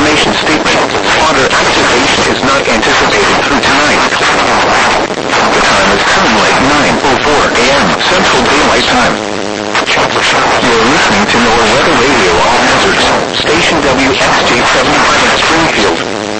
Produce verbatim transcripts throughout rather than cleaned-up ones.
information statement. Water activation is not anticipated through tonight. The time is currently nine oh four a m Central Daylight Time. You're listening to NOAA Weather Radio All Hazards, Station W X J seventy-five in Springfield.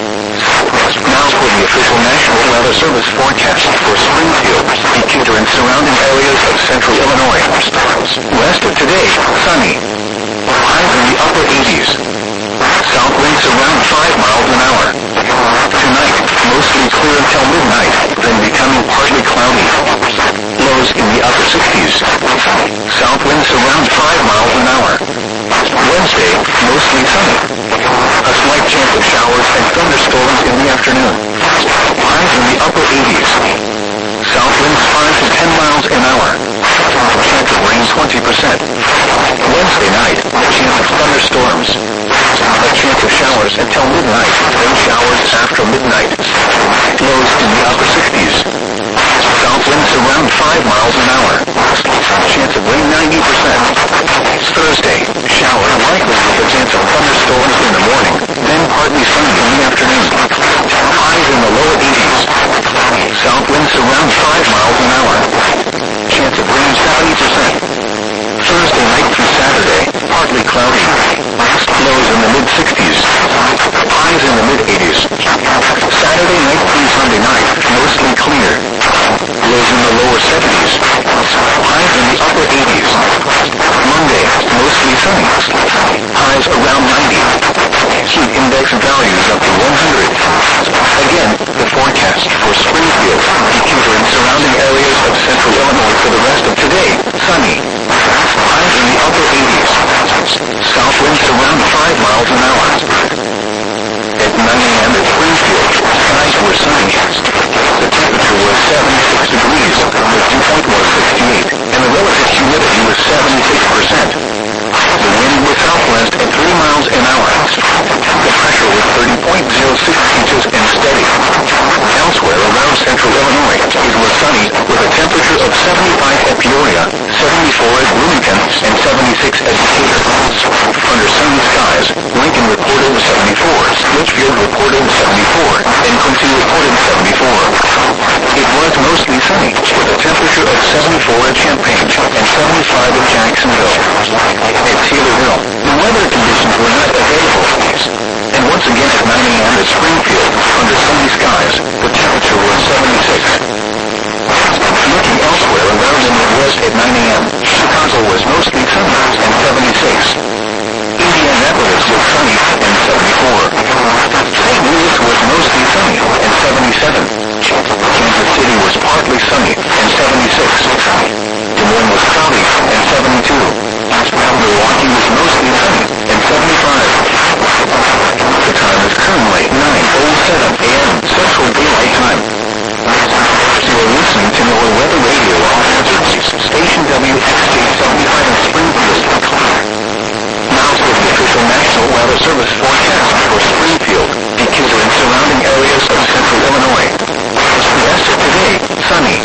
Now for the official National Weather Service forecast for Springfield, Decatur and surrounding areas of central Illinois. West of today, sunny. Highs in the upper eighties. South winds around five miles an hour. Tonight, mostly clear until midnight, then becoming partly cloudy. Lows in the upper sixties. South winds around five miles an hour. Wednesday, mostly sunny. A slight chance of showers and thunderstorms in the afternoon. Highs in the upper eighties. South winds five to ten miles an hour. Chance of rain twenty percent. Wednesday night, chance of thunderstorms. A chance of showers until midnight, then showers after midnight. Lows in the upper sixties. South winds around five miles an hour. Chance of rain ninety percent. Thursday, shower likely with a chance of thunderstorms in the morning, then partly sunny in the afternoon. Highs in the lower eighties. South winds around five miles an hour. Chance of rain seventy percent. Thursday night through Saturday, partly cloudy. Lows in the mid sixties. Highs in the mid eighties. Saturday night through Sunday night, mostly clear. Lows in the lower seventies. Highs in the upper eighties. Monday, mostly sunny. Highs around ninety. Heat index values up to one hundred. Again, the forecast for Springfield, Decatur and surrounding areas of central Illinois for the rest of today, sunny. Highs in the upper eighties. South winds around five miles an hour. At nine a m at Springfield, skies were sunny. The temperature was seventy-six degrees, the dew point was sixty-eight, and the relative humidity was seventy-six percent. The wind was southwest at three miles an hour. The pressure was thirty point oh six inches and steady. Elsewhere around central Illinois, it was sunny with a temperature of seventy-five at Peoria, seventy-four at Bloomington, and seventy-six at Decatur. Under sunny skies, Lincoln reported seventy-four, Litchfield reported seventy-four, and Quincy reported seventy-four. It was mostly sunny, with a temperature of seventy-four at Champaign and seventy-five at Jacksonville. At Taylorville, the weather conditions were not available. And once again at nine a m at Springfield, under sunny skies, the temperature was seventy-six. Looking elsewhere around the Midwest at nine a m, Chicago was mostly sunny and seventy-six. Indianapolis was sunny and seventy-four. Saint Louis was mostly sunny and seventy-seven. Kansas City was partly sunny and seventy-six. Des Moines was cloudy and seventy-two. Milwaukee was mostly sunny and seventy-five. The time is currently nine oh seven a m Central Daylight Time. You are listening to NOAA Weather Radio All Hazards, Station W X J seventy-five in Springfield. Now for the official National Weather Service forecast for Springfield, Decatur and surrounding areas of central Illinois. West of today, sunny.